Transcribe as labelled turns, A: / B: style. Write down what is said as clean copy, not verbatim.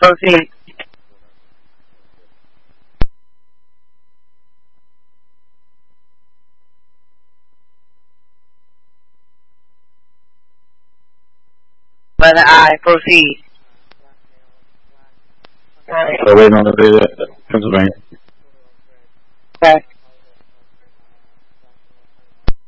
A: proceed. Letter I, proceed.
B: Still waiting on the Pennsylvania.
A: Okay.